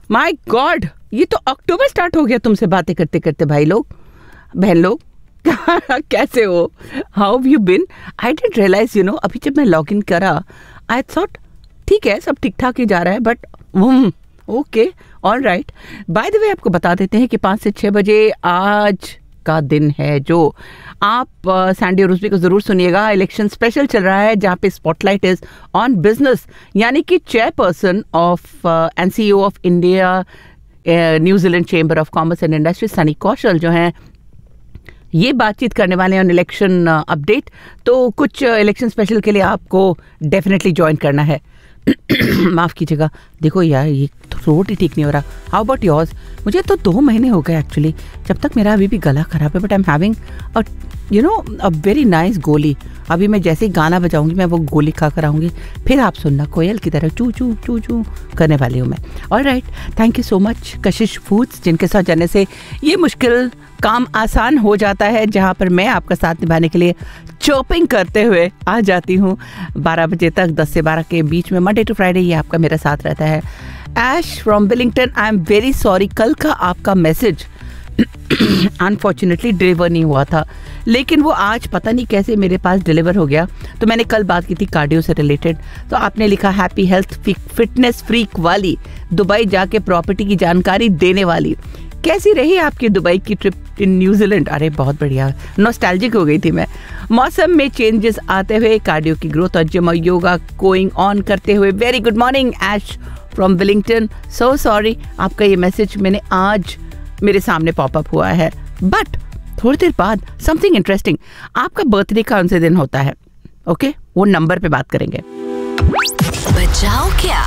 My God, ये तो अक्टूबर start हो गया तुमसे बातें करते करते भाई लोग, बहन लोग। कैसे हो? How have you been? I didn't realise, you know, अभी जब मैं लॉग इन करा आई थॉट ठीक है सब ठीक ठाक ही जा रहा है, but okay all right. By the way आपको बता देते हैं कि 5 से 6 बजे आज का दिन है जो आप सैंडी और रुस्बी को जरूर सुनिएगा। इलेक्शन स्पेशल चल रहा है जहाँ पे स्पॉटलाइट इज ऑन बिजनेस, यानी कि chairperson of and CEO of India New Zealand chamber of commerce and industry Sunny कौशल जो हैं ये बातचीत करने वाले हैं ऑन इलेक्शन अपडेट। तो कुछ इलेक्शन स्पेशल के लिए आपको डेफिनेटली ज्वाइन करना है। माफ़ कीजिएगा, देखो यार ये थ्रोट ही ठीक नहीं हो रहा। How about yours? मुझे तो 2 महीने हो गए एक्चुअली जब तक मेरा अभी भी गला खराब है, but I am having a very nice गोली। अभी मैं जैसे ही गाना बजाऊंगी मैं वो गोली खा कर आऊँगी, फिर आप सुनना कोयल की तरह चू चू चू चू करने वाली हूँ मैं। All right, thank you so much Kashish foods, जिनके साथ जाने से ये मुश्किल काम आसान हो जाता है, जहाँ पर मैं आपका साथ निभाने के लिए चॉपिंग करते हुए आ जाती हूँ 12 बजे तक, 10 से 12 के बीच में, मंडे टू फ्राइडे ये आपका मेरा साथ रहता है। ऐश from Willingdon, I am very sorry, कल का आपका मैसेज अनफॉर्चुनेटली डिलीवर नहीं हुआ था, लेकिन वो आज पता नहीं कैसे मेरे पास डिलीवर हो गया। तो मैंने कल बात की थी कार्डियो से रिलेटेड, तो आपने लिखा हैप्पी हेल्थ फिटनेस फ्रीक वाली, दुबई जाके प्रॉपर्टी की जानकारी देने वाली। कैसी रही आपकी दुबई की ट्रिप इन न्यूजीलैंड? अरे बहुत बढ़िया, नॉस्टैल्जिक हो गई थी मैं। मौसम में चेंजेस आते हुए कार्डियो की ग्रोथ और जिम और योगा गोइंग ऑन करते हुए। Very good morning ash from Willingdon, so sorry आपका ये मैसेज मैंने आज मेरे सामने पॉपअप हुआ है, बट थोड़ी देर बाद समथिंग इंटरेस्टिंग, आपका बर्थडे कौन से दिन होता है? ओके, वो नंबर पे बात करेंगे। बचाओ क्या?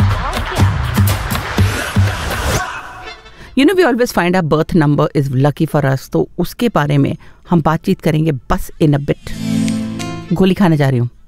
You know, we always find our birth number is lucky for us, तो उसके बारे में हम बातचीत करेंगे बस इन अ बिट। गोली खाने जा रही हूँ।